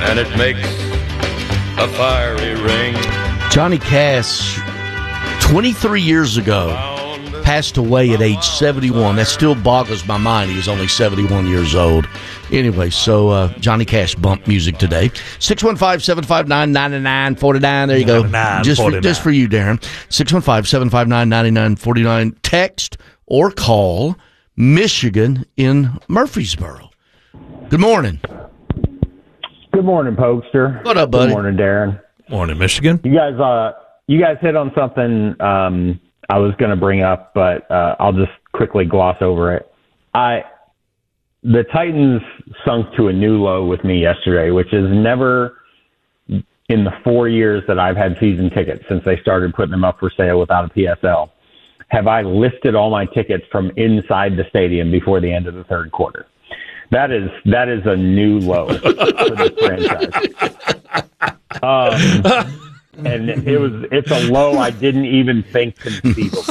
and it makes a fiery ring. Johnny Cash, 23 years ago, passed away at age 71. That still boggles my mind. He was only 71 years old. Anyway, so Johnny Cash bump music today. 615-759-9949. There you go. Just for you, Darren. 615-759-9949. Text or call Michigan in Murfreesboro. Good morning. Good morning, Pokester. What up, buddy? Good morning, Darren. Morning, Michigan. You guys hit on something I was going to bring up, but I'll just quickly gloss over it. The Titans sunk to a new low with me yesterday, which is never in the 4 years that I've had season tickets since they started putting them up for sale without a PSL. Have I listed all my tickets from inside the stadium before the end of the third quarter? That is a new low for this franchise. And it's a low I didn't even think conceivable.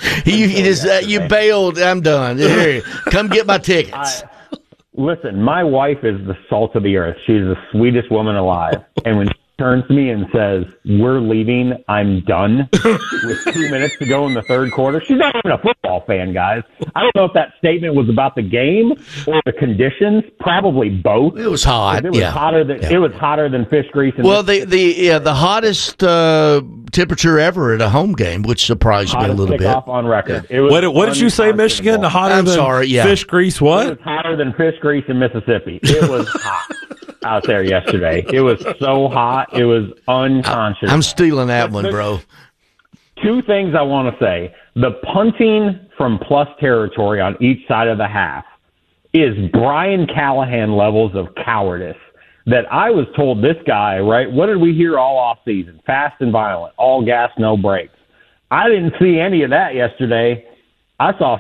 You bailed. I'm done. Here, come get my tickets. Listen, my wife is the salt of the earth. She's the sweetest woman alive. And when she turns to me and says, "We're leaving, I'm done," with 2 minutes to go in the third quarter, she's not even a football fan, guys. I don't know if that statement was about the game or the conditions. Probably both. It was hot. It was hotter than fish grease. Well, the hottest temperature ever at a home game, which surprised me a little bit. On record. What did you say, Michigan? Hotter than fish grease? What? It was hotter than fish grease in Mississippi. It was hot out there yesterday. It was so hot. It was unconscionable. I'm stealing that one, bro. Two things I want to say. The punting from plus territory on each side of the half is Brian Callahan levels of cowardice that I was told this guy, right? What did we hear all off season? Fast and violent, all gas, no brakes. I didn't see any of that yesterday. I saw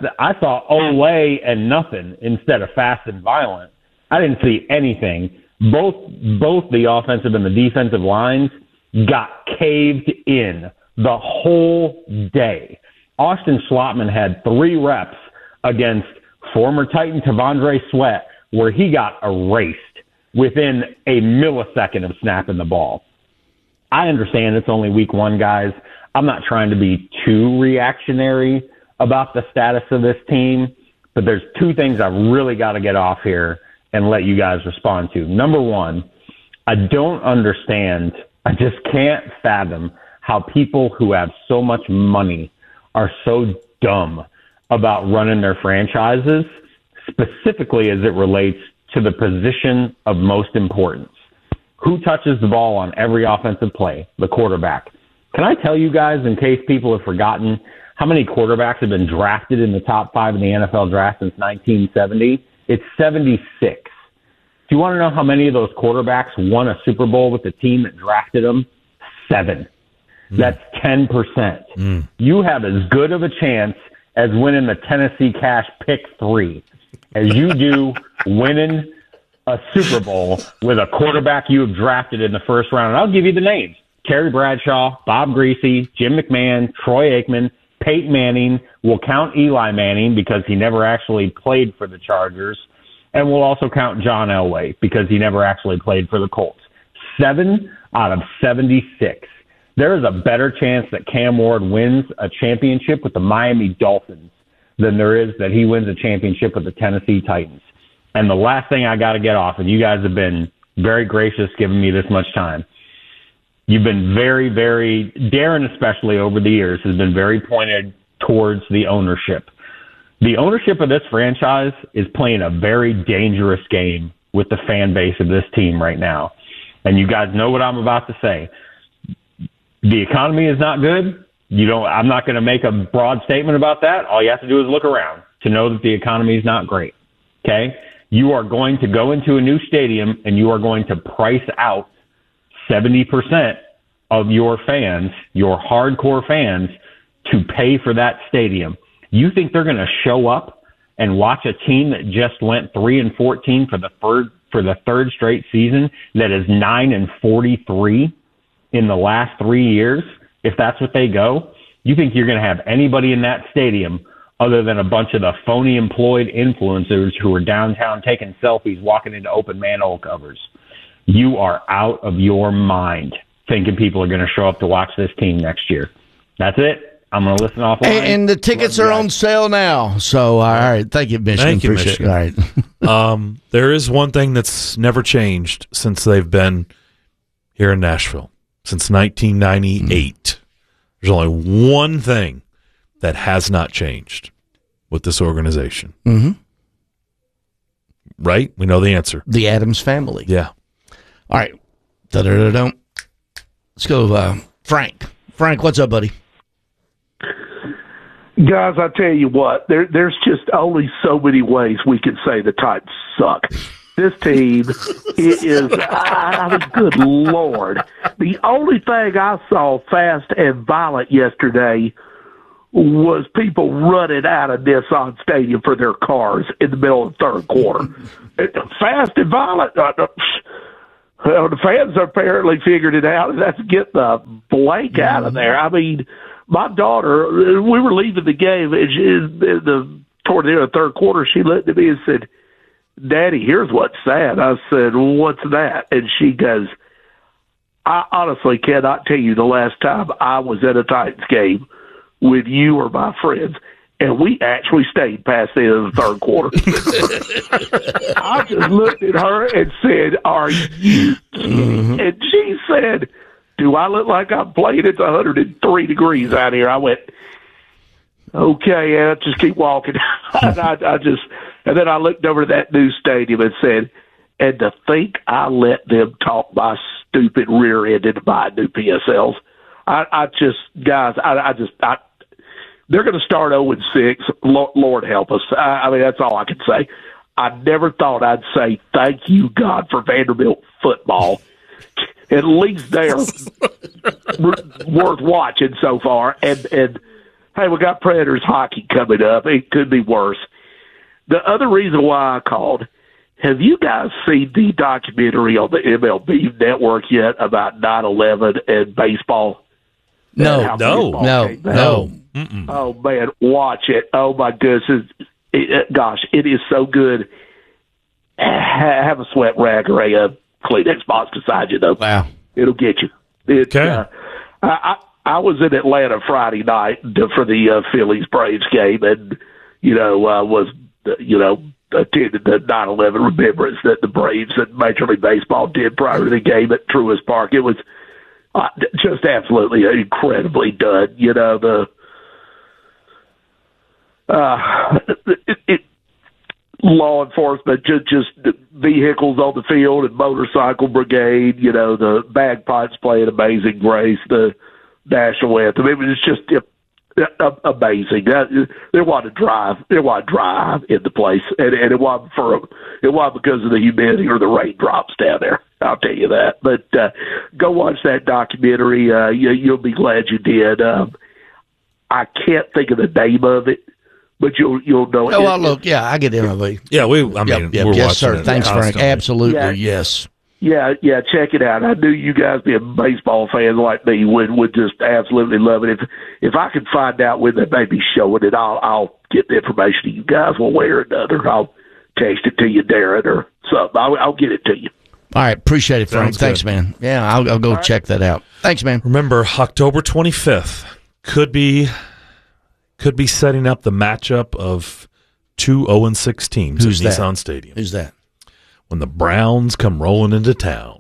Olay and nothing instead of fast and violent. I didn't see anything. Both the offensive and the defensive lines got caved in the whole day. Austin Schlottman had 3 reps against former Titan Tavondre Sweat where he got erased within a millisecond of snapping the ball. I understand it's only week 1, guys. I'm not trying to be too reactionary about the status of this team, but there's 2 things I really got to get off here and let you guys respond to. Number 1, I don't understand. I just can't fathom how people who have so much money are so dumb about running their franchises, specifically as it relates to the position of most importance. Who touches the ball on every offensive play? The quarterback. Can I tell you guys, in case people have forgotten, how many quarterbacks have been drafted in the top 5 in the NFL draft since 1970? It's 76. Do you want to know how many of those quarterbacks won a Super Bowl with the team that drafted them? 7. That's 10%. You have as good of a chance as winning the Tennessee Cash Pick 3 as you do winning a Super Bowl with a quarterback you have drafted in the first round. And I'll give you the names: Terry Bradshaw, Bob Greasy, Jim McMahon, Troy Aikman, Peyton Manning. We'll count Eli Manning because he never actually played for the Chargers. And we'll also count John Elway because he never actually played for the Colts. 7 out of 76. There is a better chance that Cam Ward wins a championship with the Miami Dolphins than there is that he wins a championship with the Tennessee Titans. And the last thing I got to get off, and you guys have been very gracious giving me this much time. You've been very, very, Darren especially over the years, has been very pointed towards the ownership. The ownership of this franchise is playing a very dangerous game with the fan base of this team right now. And you guys know what I'm about to say. The economy is not good. I'm not going to make a broad statement about that. All you have to do is look around to know that the economy is not great. Okay? You are going to go into a new stadium and you are going to price out 70% of your fans, your hardcore fans, to pay for that stadium. You think they're going to show up and watch a team that just went 3-14 for the third straight season that is 9-43 in the last 3 years? If that's what they go, you think you're going to have anybody in that stadium other than a bunch of the phony employed influencers who are downtown taking selfies, walking into open manhole covers? you are out of your mind thinking people are going to show up to watch this team next year. That's it. I'm going to listen offline. And the tickets are on sale now. So, all right. Thank you, Michigan. Thank you, Appreciate Michigan. it. All right. There is one thing that's never changed since they've been here in Nashville, since 1998. There's only one thing that has not changed with this organization. Mm-hmm. Right? We know the answer. The Adams family. Yeah. All right. Da-da-da-dum. Let's go, Frank. Frank, what's up, buddy? Guys, I tell you what, there's just only so many ways we can say the Titans suck. This team is, I mean, good Lord. The only thing I saw fast and violent yesterday was people running out of Nissan Stadium for their cars in the middle of the third quarter. Fast and violent. The fans apparently figured it out. Let's get the blank out of there. I mean, my daughter, we were leaving the game, and toward the end of the third quarter, she looked at me and said, Daddy, here's what's sad. I said, well, what's that? And she goes, I honestly cannot tell you the last time I was at a Titans game with you or my friends, and we actually stayed past the end of the third quarter. I just looked at her and said, are you kidding? And she said, do I look like I'm playing? It's 103 degrees out here. I went, okay, yeah, just keep walking. And then I looked over to that new stadium and said, and to think I let them talk my stupid rear end into buying new PSLs. They're going to start 0-6. Lord help us. I mean, that's all I can say. I never thought I'd say thank you, God, for Vanderbilt football. At least they're worth watching so far. And hey, we got Predators hockey coming up. It could be worse. The other reason why I called, have you guys seen the documentary on the MLB network yet about 9/11 and baseball? No. Mm-mm. Oh, man, watch it. Oh, my goodness. Gosh, it is so good. Have a sweat rag or a Kleenex box beside you, though. Wow. It'll get you. Okay. I was in Atlanta Friday night for the Phillies-Braves game and, attended the 9/11 remembrance that the Braves and Major League Baseball did prior to the game at Truist Park. It was just absolutely incredibly done. Law enforcement, just vehicles on the field and motorcycle brigade, the bagpipes playing Amazing Grace, the national anthem. It was just amazing. They want to drive in the place, and it wasn't because of the humidity or the raindrops down there. I'll tell you that. But go watch that documentary. You'll be glad you did. I can't think of the name of it, but you'll know. Oh, well, look, yeah, I get MLB. Yeah, we're yes, watching sir. it. Thanks, Frank. Absolutely, Yeah. yes. Yeah, check it out. I knew you guys being baseball fans like me would just absolutely love it. If I could find out when they may be showing it, I'll get the information to you guys one way or another. I'll text it to you, Darren, or something. I'll get it to you. All right, appreciate it, Frank. Sounds Thanks, good. man. Yeah, I'll go check that out. Thanks, man. Remember, October 25th could be setting up the matchup of two 0-6 teams Who's at that? Nissan Stadium. Who's that? When the Browns come rolling into town.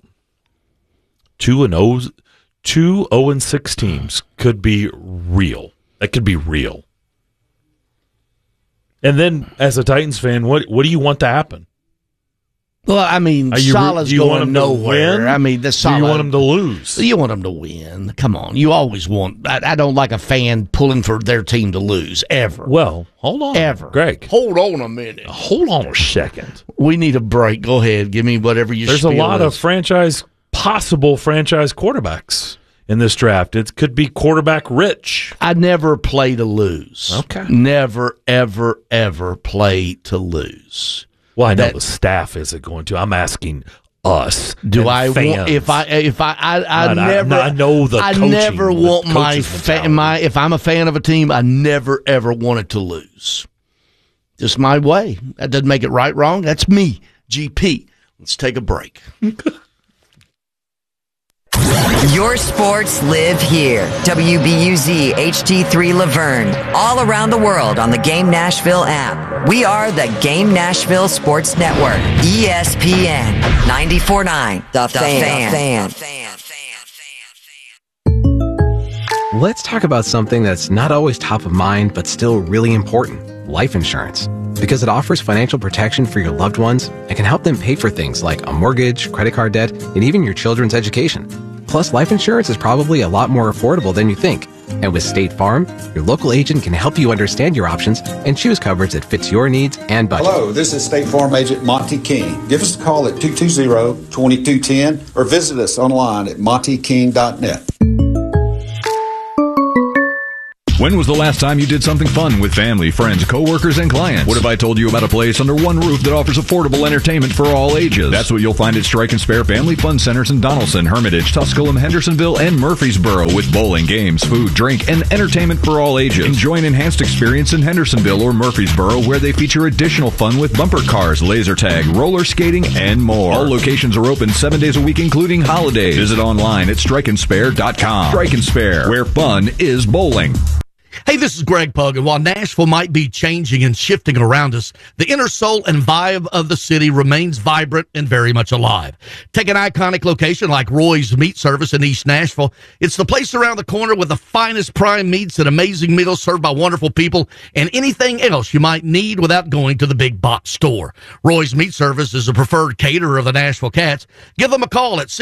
2-0-6 teams could be real. That could be real. And then, as a Titans fan, what do you want to happen? Well, I mean, Salah's going nowhere. I mean, do you want him to lose? You want him to win. Come on. You always want. I don't like a fan pulling for their team to lose, ever. Well, hold on. Ever. Greg. Hold on a minute. Hold on a second. We need a break. Go ahead. Give me whatever you There's a lot is. of possible franchise quarterbacks in this draft. It could be quarterback rich. I never play to lose. Okay. Never, ever, ever play to lose. Well, I know the staff isn't going to. I'm asking us. Do I fans. want if I never I know the coaching, never want the my mentality. if I'm a fan of a team, I never ever want it to lose. Just my way. That doesn't make it right, wrong. That's me. GP. Let's take a break. Your sports live here. WBUZ HD3 Laverne. All around the world on the Game Nashville app. We are the Game Nashville Sports Network. ESPN 94.9. The Fan. Let's talk about something that's not always top of mind, but still really important. Life insurance. Because it offers financial protection for your loved ones and can help them pay for things like a mortgage, credit card debt, and even your children's education. Plus, life insurance is probably a lot more affordable than you think. And with State Farm, your local agent can help you understand your options and choose coverage that fits your needs and budget. Hello, this is State Farm Agent Monty King. Give us a call at 220-2210 or visit us online at montyking.net. When was the last time you did something fun with family, friends, coworkers, and clients? What if I told you about a place under one roof that offers affordable entertainment for all ages? That's what you'll find at Strike and Spare Family Fun Centers in Donaldson, Hermitage, Tusculum, Hendersonville, and Murfreesboro with bowling, games, food, drink, and entertainment for all ages. Enjoy an enhanced experience in Hendersonville or Murfreesboro where they feature additional fun with bumper cars, laser tag, roller skating, and more. All locations are open 7 days a week, including holidays. Visit online at strikeandspare.com. Strike and Spare, where fun is bowling. Hey, this is Greg Pug, and while Nashville might be changing and shifting around us, the inner soul and vibe of the city remains vibrant and very much alive. Take an iconic location like Roy's Meat Service in East Nashville. It's the place around the corner with the finest prime meats and amazing meals served by wonderful people and anything else you might need without going to the big box store. Roy's Meat Service is a preferred caterer of the Nashville Cats. Give them a call at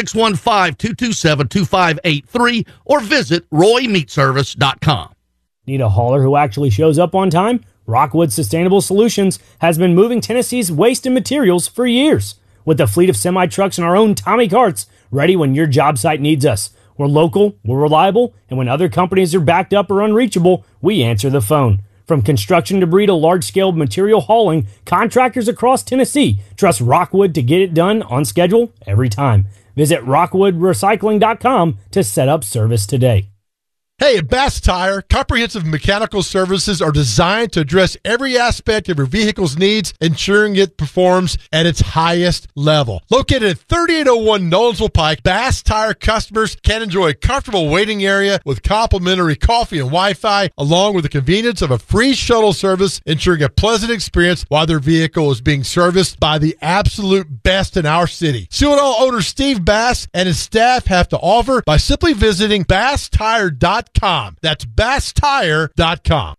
615-227-2583 or visit roymeatservice.com. Need a hauler who actually shows up on time? Rockwood Sustainable Solutions has been moving Tennessee's waste and materials for years. With a fleet of semi-trucks and our own Tommy carts, ready when your job site needs us. We're local, we're reliable, and when other companies are backed up or unreachable, we answer the phone. From construction debris to large-scale material hauling, contractors across Tennessee trust Rockwood to get it done on schedule every time. Visit rockwoodrecycling.com to set up service today. Hey, at Bass Tire, comprehensive mechanical services are designed to address every aspect of your vehicle's needs, ensuring it performs at its highest level. Located at 3801 Nolensville Pike, Bass Tire customers can enjoy a comfortable waiting area with complimentary coffee and Wi-Fi, along with the convenience of a free shuttle service, ensuring a pleasant experience while their vehicle is being serviced by the absolute best in our city. See what all owner Steve Bass and his staff have to offer by simply visiting BassTire.com. That's BassTire.com.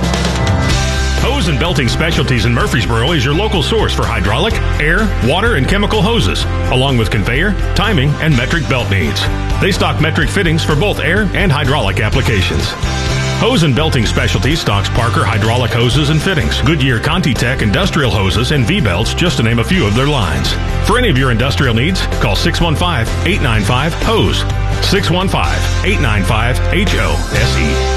Hose and Belting Specialties in Murfreesboro is your local source for hydraulic, air, water, and chemical hoses, along with conveyor, timing, and metric belt needs. They stock metric fittings for both air and hydraulic applications. Hose and Belting Specialties stocks Parker hydraulic hoses and fittings, Goodyear ContiTech industrial hoses, and V-belts, just to name a few of their lines. For any of your industrial needs, call 615-895-HOSE. 615-895-HOSE.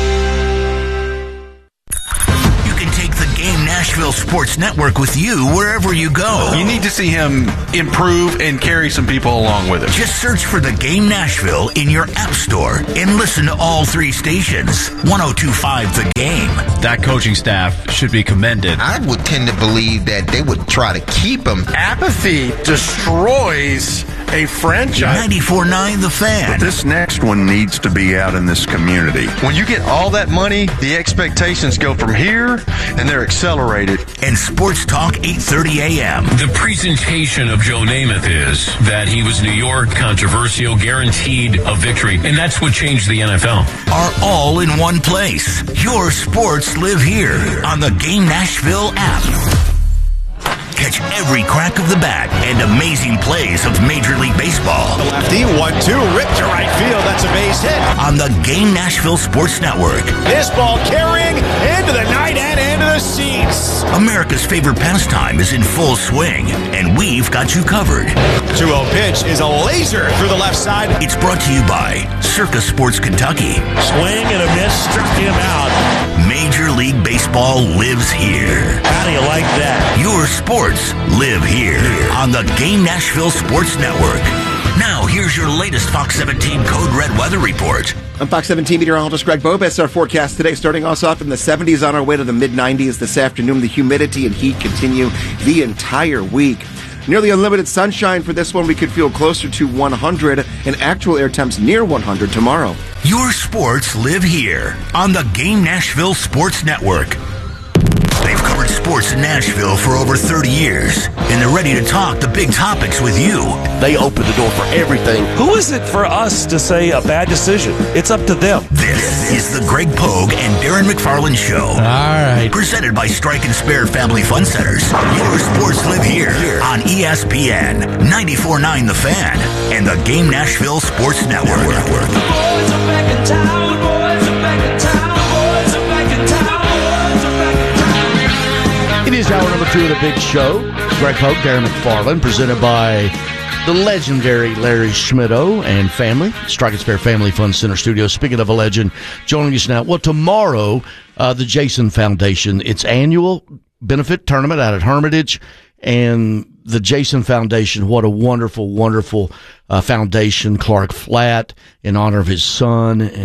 Take the Game Nashville Sports Network with you wherever you go. You need to see him improve and carry some people along with him. Just search for the Game Nashville in your app store and listen to all three stations. 102.5 The Game. That coaching staff should be commended. I would tend to believe that they would try to keep him. Apathy destroys a franchise. 94.9 The Fan. But this next one needs to be out in this community. When you get all that money, the expectations go from here, and they're accelerated. And Sports Talk 8:30 a.m. The presentation of Joe Namath is that he was New York, controversial, guaranteed a victory, and that's what changed the NFL. Are all in one place. Your sports live here on the Game Nashville app. Catch every crack of the bat and amazing plays of Major League Baseball. The lefty, 1-2, ripped to right field. That's a base hit. On the Game Nashville Sports Network. This ball carrying into the night and into the seats. America's favorite pastime is in full swing, and we've got you covered. 2-0 pitch is a laser through the left side. It's brought to you by Circa Sports Kentucky. Swing and a miss, struck him out. Major League Baseball lives here. How do you like that? Your sports live here on the Game Nashville Sports Network. Now, here's your latest Fox 17 Code Red weather report. I'm Fox 17 meteorologist Greg Bobes. Our forecast today starting us off in the 70s on our way to the mid-90s this afternoon. The humidity and heat continue the entire week. Nearly unlimited sunshine for this one. We could feel closer to 100 and actual air temps near 100 tomorrow. Your sports live here on the Game Nashville Sports Network. They've covered sports in Nashville for over 30 years, and they're ready to talk the big topics with you. They open the door for everything. Who is it for us to say a bad decision? It's up to them. This is the Greg Pogue and Darren McFarland Show. All right. Presented by Strike and Spare Family Fun Centers. Your sports live here on ESPN, 94.9 The Fan, and the Game Nashville Sports Network. The boys are back in town. The boys are back in town. The boys are back in town. It is hour number 2 of the big show. Greg Pogue, Darren McFarland, presented by the legendary Larry Schmittou and family, Strike and Spare Family Fun Center Studio. Speaking of a legend, joining us now. Well, tomorrow, the Jason Foundation, its annual benefit tournament out at Hermitage, and the Jason Foundation, what a wonderful, wonderful foundation. Clark Flatt, in honor of his son.